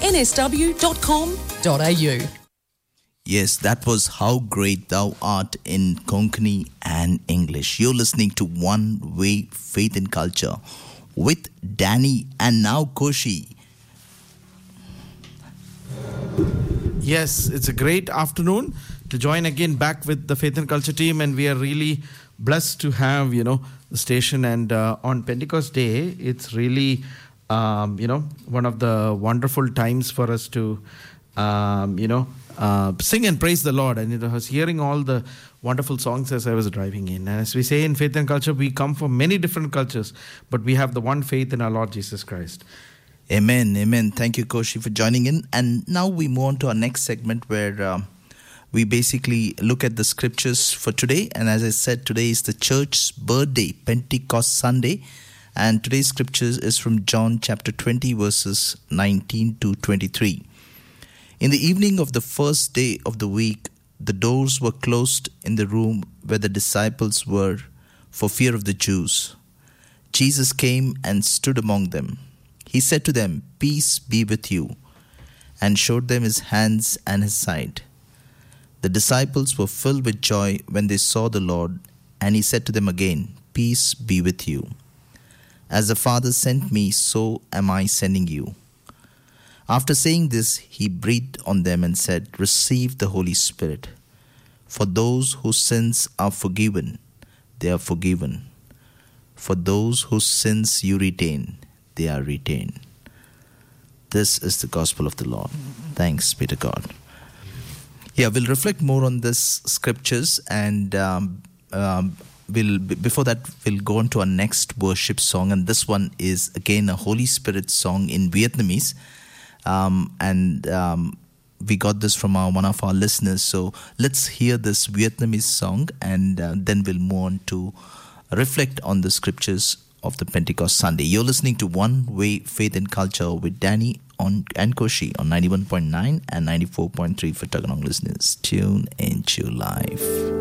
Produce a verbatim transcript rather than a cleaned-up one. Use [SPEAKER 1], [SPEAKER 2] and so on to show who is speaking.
[SPEAKER 1] n s w dot com dot a u.
[SPEAKER 2] Yes, that was How Great Thou Art in Konkani and English. You're listening to One Way Faith and Culture with Danny and now Koshi.
[SPEAKER 3] Yes, it's a great afternoon to join again back with the Faith and Culture team, and we are really blessed to have, you know, the station. And uh, on Pentecost Day, it's really, um, you know, one of the wonderful times for us to, um, you know, Uh, sing and praise the Lord. And I was hearing all the wonderful songs as I was driving in. And as we say in Faith and Culture, we come from many different cultures, but we have the one faith in our Lord Jesus Christ.
[SPEAKER 2] Amen, amen. Thank you, Koshi, for joining in. And now we move on to our next segment where um, we basically look at the scriptures for today. And as I said, today is the church's birthday, Pentecost Sunday. And today's scriptures is from John chapter twenty, verses nineteen to twenty-three. In the evening of the first day of the week, the doors were closed in the room where the disciples were for fear of the Jews. Jesus came and stood among them. He said to them, "Peace be with you," and showed them his hands and his side. The disciples were filled with joy when they saw the Lord, and he said to them again, "Peace be with you. As the Father sent me, so am I sending you." After saying this, he breathed on them and said, "Receive the Holy Spirit. For those whose sins are forgiven, they are forgiven. For those whose sins you retain, they are retained." This is the gospel of the Lord. Thanks be to God. Yeah, we'll reflect more on this scriptures, and um, um, we'll before that we'll go on to our next worship song, and this one is again a Holy Spirit song in Vietnamese. Um, and um, we got this from our, one of our listeners. So let's hear this Vietnamese song, and uh, then we'll move on to reflect on the scriptures of the Pentecost Sunday. You're listening to One Way Faith and Culture with Danny on and Koshi on ninety-one point nine and ninety-four point three for Tagalog listeners. Tune into life.